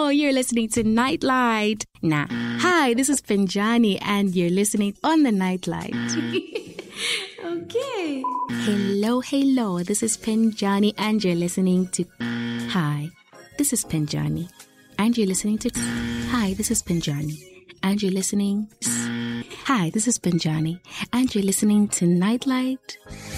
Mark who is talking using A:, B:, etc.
A: hello. You're listening to Nightlight. Nah. Hi, this is Pinjani and you're listening on the Nightlight. Okay. Hello. This is Pinjani and you're listening to... Hi, this is Pinjani and you're listening to... Hi, this is Pinjani and you're listening... Hi, this is Pinjani and you're listening to Nightlight.